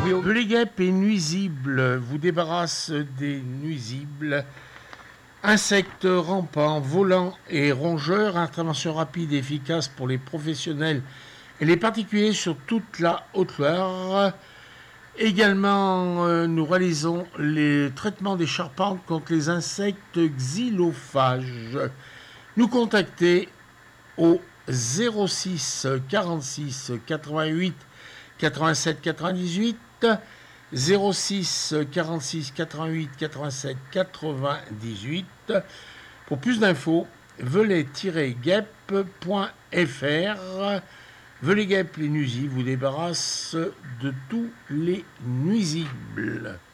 Les guêpes et nuisibles vous débarrasse des nuisibles. Insectes rampants, volants et rongeurs, intervention rapide et efficace pour les professionnels et les particuliers sur toute la Haute-Loire. Également, nous réalisons les traitements des charpentes contre les insectes xylophages. Nous contacter au 06 46 88 87 98 06 46 88 87 98. Pour plus d'infos, velay-guêpes.fr. Velay Guêpes, les nuisibles vous débarrassent de tous les nuisibles.